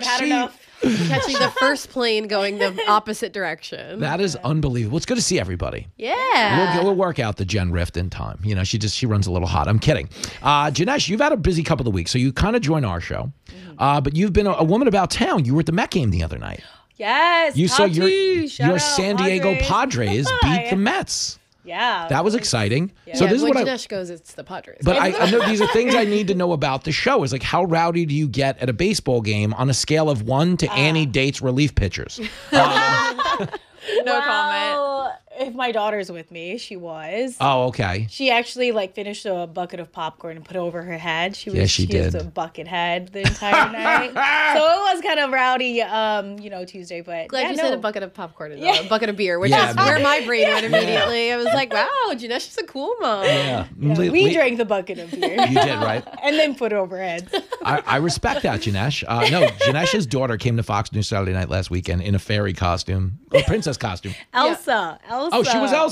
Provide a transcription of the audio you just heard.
I've had enough. Catching the first plane going the opposite direction. That is unbelievable. It's good to see everybody. Yeah. We'll work out the Jen Rift in time. You know, she runs a little hot. I'm kidding. Janesh, you've had a busy couple of weeks, so you kind of joined our show. But you've been a woman about town. You were at the Met game the other night. Yes. You saw your Shout out, San Diego Padres beat the Mets. Yeah. That was exciting. Yeah. So this is when what Janesh goes, it's the Padres. But I know these are things I need to know about the show. Is like, how rowdy do you get at a baseball game on a scale of 1 to Annie dates relief pitchers? No comment. If my daughter's with me, she was. Oh, okay. She actually finished a bucket of popcorn and put it over her head. She did. was a bucket head the entire night. So it was kind of rowdy, Tuesday. But Glad you said a bucket of popcorn and a bucket of beer, which Yeah, is where my brain went immediately. I was like, wow, Janesh is a cool mom. Yeah. We drank the bucket of beer. You did, right? And then put it over heads. I respect that, Janesh. No, Janesh's daughter came to Fox News Saturday night last weekend in a fairy costume, a princess costume. Elsa. Oh, she was Elsa.